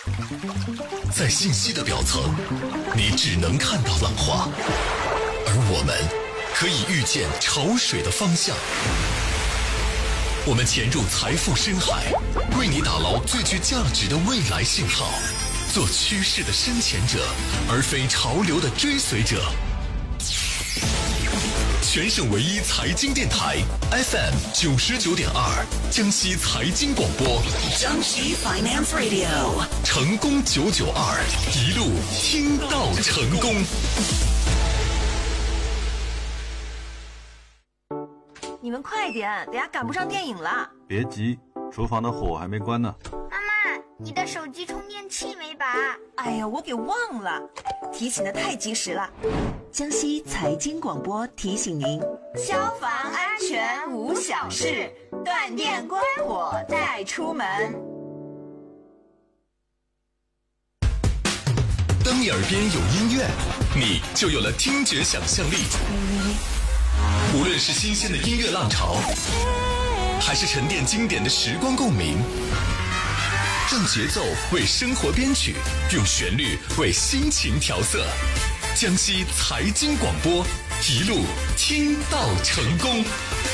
在信息的表层，你只能看到浪花，而我们可以预见潮水的方向。我们潜入财富深海，为你打捞最具价值的未来信号，做趋势的深潜者，而非潮流的追随者。全省唯一财经电台 FM 99.2，江西财经广播， 江西 Finance Radio， 成功992，一路听到成功。 你们快点，等下赶不上电影了。 别急，厨房的火还没关呢。 妈妈，你的手机充电器没拔？ 哎呀，我给忘了，提醒的太及时了。江西财经广播提醒您：消防安全无小事，断电关火带出门。 当你耳边有音乐，你就有了听觉想象力。无论是新鲜的音乐浪潮，还是沉淀经典的时光共鸣，让节奏为生活编曲，用旋律为心情调色。江西财经广播，一路听到成功。